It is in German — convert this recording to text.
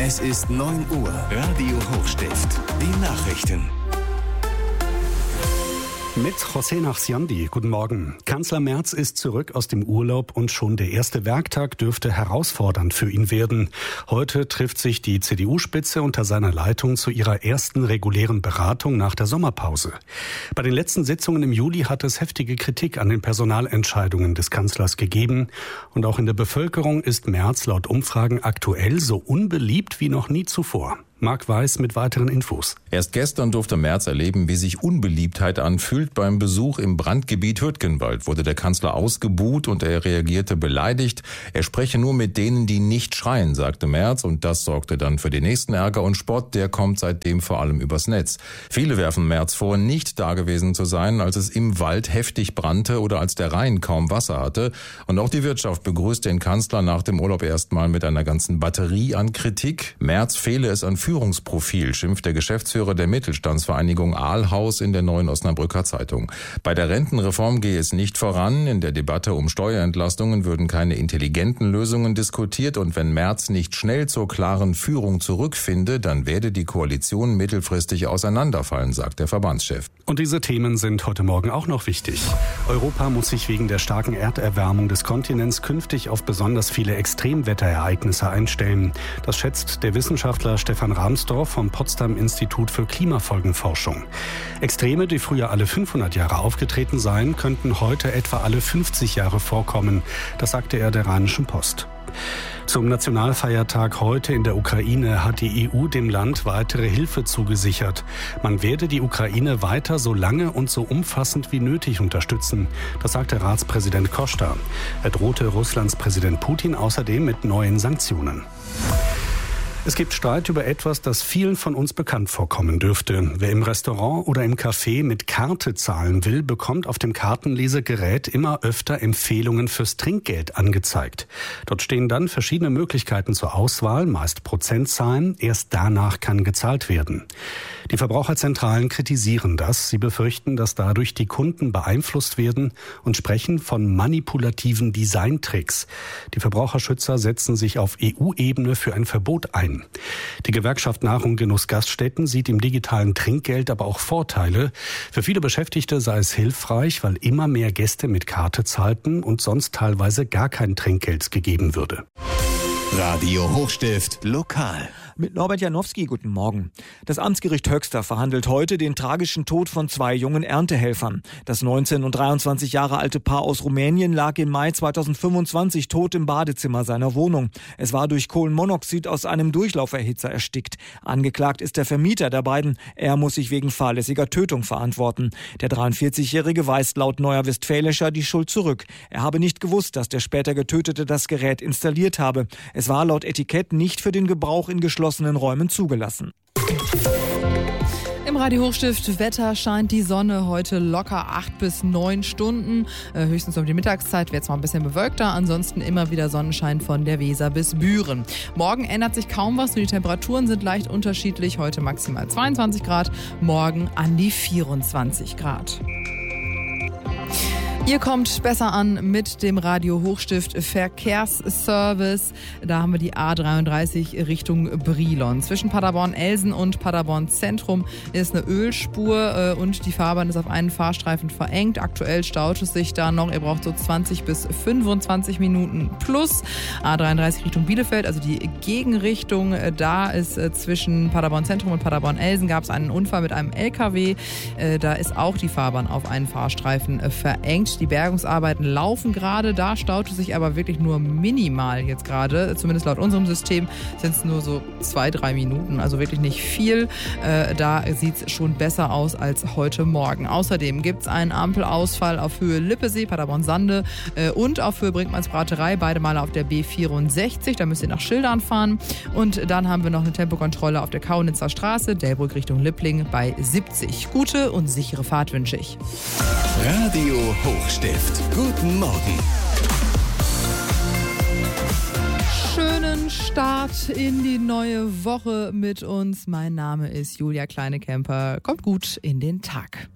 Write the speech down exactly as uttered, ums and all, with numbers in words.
Es ist neun Uhr. Radio Hochstift. Die Nachrichten. Mit José Nachsiandi. Guten Morgen. Kanzler Merz ist zurück aus dem Urlaub und schon der erste Werktag dürfte herausfordernd für ihn werden. Heute trifft sich die C D U-Spitze unter seiner Leitung zu ihrer ersten regulären Beratung nach der Sommerpause. Bei den letzten Sitzungen im Juli hat es heftige Kritik an den Personalentscheidungen des Kanzlers gegeben. Und auch in der Bevölkerung ist Merz laut Umfragen aktuell so unbeliebt wie noch nie zuvor. Marc Weiß mit weiteren Infos. Erst gestern durfte Merz erleben, wie sich Unbeliebtheit anfühlt. Beim Besuch im Brandgebiet Hürtgenwald wurde der Kanzler ausgebuht und er reagierte beleidigt. Er spreche nur mit denen, die nicht schreien, sagte Merz. Und das sorgte dann für den nächsten Ärger und Spott. Der kommt seitdem vor allem übers Netz. Viele werfen Merz vor, nicht dagewesen zu sein, als es im Wald heftig brannte oder als der Rhein kaum Wasser hatte. Und auch die Wirtschaft begrüßt den Kanzler nach dem Urlaub erstmal mit einer ganzen Batterie an Kritik. Merz fehle es an Führungsprofil, schimpft der Geschäftsführer der Mittelstandsvereinigung Ahlhaus in der Neuen Osnabrücker Zeitung. Bei der Rentenreform gehe es nicht voran. In der Debatte um Steuerentlastungen würden keine intelligenten Lösungen diskutiert. Und wenn Merz nicht schnell zur klaren Führung zurückfinde, dann werde die Koalition mittelfristig auseinanderfallen, sagt der Verbandschef. Und diese Themen sind heute Morgen auch noch wichtig. Europa muss sich wegen der starken Erderwärmung des Kontinents künftig auf besonders viele Extremwetterereignisse einstellen. Das schätzt der Wissenschaftler Stefan Rahmsdorf vom Potsdam Institut für Klimafolgenforschung. Extreme, die früher alle fünfhundert Jahre aufgetreten seien, könnten heute etwa alle fünfzig Jahre vorkommen. Das sagte er der Rheinischen Post. Zum Nationalfeiertag heute in der Ukraine hat die E U dem Land weitere Hilfe zugesichert. Man werde die Ukraine weiter so lange und so umfassend wie nötig unterstützen. Das sagte Ratspräsident Costa. Er drohte Russlands Präsident Putin außerdem mit neuen Sanktionen. Es gibt Streit über etwas, das vielen von uns bekannt vorkommen dürfte. Wer im Restaurant oder im Café mit Karte zahlen will, bekommt auf dem Kartenlesegerät immer öfter Empfehlungen fürs Trinkgeld angezeigt. Dort stehen dann verschiedene Möglichkeiten zur Auswahl, meist Prozentzahlen. Erst danach kann gezahlt werden. Die Verbraucherzentralen kritisieren das. Sie befürchten, dass dadurch die Kunden beeinflusst werden und sprechen von manipulativen Designtricks. Die Verbraucherschützer setzen sich auf E U-Ebene für ein Verbot ein. Die Gewerkschaft Nahrung Genuss Gaststätten sieht im digitalen Trinkgeld aber auch Vorteile. Für viele Beschäftigte sei es hilfreich, weil immer mehr Gäste mit Karte zahlten und sonst teilweise gar kein Trinkgeld gegeben würde. Radio Hochstift lokal. Mit Norbert Janowski, guten Morgen. Das Amtsgericht Höxter verhandelt heute den tragischen Tod von zwei jungen Erntehelfern. Das neunzehn- und dreiundzwanzig Jahre alte Paar aus Rumänien lag im Mai zweitausendfünfundzwanzig tot im Badezimmer seiner Wohnung. Es war durch Kohlenmonoxid aus einem Durchlauferhitzer erstickt. Angeklagt ist der Vermieter der beiden. Er muss sich wegen fahrlässiger Tötung verantworten. Der dreiundvierzigjährige weist laut Neuer Westfälischer die Schuld zurück. Er habe nicht gewusst, dass der später Getötete das Gerät installiert habe. Es war laut Etikett nicht für den Gebrauch in geschlossenen Räumen zugelassen. Im Radio Hochstift Wetter scheint die Sonne heute locker acht bis neun Stunden. Äh, höchstens um die Mittagszeit wird es mal ein bisschen bewölkter. Ansonsten immer wieder Sonnenschein von der Weser bis Büren. Morgen ändert sich kaum was, nur die Temperaturen sind leicht unterschiedlich. Heute maximal zweiundzwanzig Grad, morgen an die vierundzwanzig Grad. Ihr kommt besser an mit dem Radio Hochstift Verkehrsservice. Da haben wir die A dreiunddreißig Richtung Brilon. Zwischen Paderborn-Elsen und Paderborn-Zentrum ist eine Ölspur und die Fahrbahn ist auf einen Fahrstreifen verengt. Aktuell staut es sich da noch. Ihr braucht so zwanzig bis fünfundzwanzig Minuten plus. A dreiunddreißig Richtung Bielefeld, also die Gegenrichtung. Da ist zwischen Paderborn-Zentrum und Paderborn-Elsen gab es einen Unfall mit einem L K W. Da ist auch die Fahrbahn auf einen Fahrstreifen verengt. Die Bergungsarbeiten laufen gerade, da staut es sich aber wirklich nur minimal jetzt gerade. Zumindest laut unserem System sind es nur so zwei, drei Minuten, also wirklich nicht viel. Äh, da sieht es schon besser aus als heute Morgen. Außerdem gibt es einen Ampelausfall auf Höhe Lippesee, Paderborn-Sande äh, und auf Höhe Brinkmanns-Braterei, beide Male auf der B vierundsechzig. Da müsst ihr nach Schildern fahren. Und dann haben wir noch eine Tempokontrolle auf der Kaunitzer Straße, Delbrück Richtung Lippling bei siebzig. Gute und sichere Fahrt wünsche ich. Radio Hochstift. Guten Morgen. Schönen Start in die neue Woche mit uns. Mein Name ist Julia Kleinekemper. Kommt gut in den Tag.